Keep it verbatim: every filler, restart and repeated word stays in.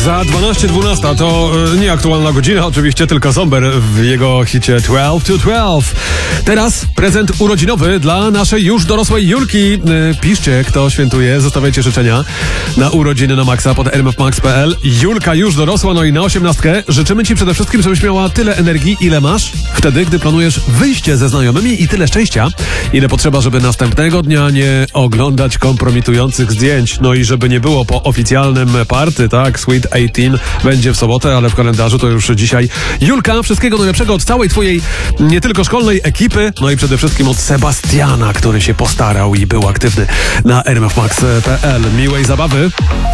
Za dwanaście dwanaście to e, nie aktualna godzina oczywiście, tylko Zomber w jego hicie dwanaście to dwanaście. Teraz prezent urodzinowy dla naszej już dorosłej Julki. E, piszcie, kto świętuje, zostawiajcie życzenia na urodziny na maksa pod r m f max kropka p l. Julka już dorosła, no i na osiemnastkę życzymy Ci przede wszystkim, żebyś miała tyle energii, ile masz wtedy, gdy planujesz wyjście ze znajomymi, i tyle szczęścia, ile potrzeba, żeby następnego dnia nie oglądać kompromitujących zdjęć. No i żeby nie było po oficjalnym party, tak, Sweet osiemnaście będzie w sobotę, ale w kalendarzu to już dzisiaj. Julka, wszystkiego najlepszego od całej Twojej nie tylko szkolnej ekipy, no i przede wszystkim od Sebastiana, który się postarał i był aktywny na r m f max kropka p l. Miłej zabawy.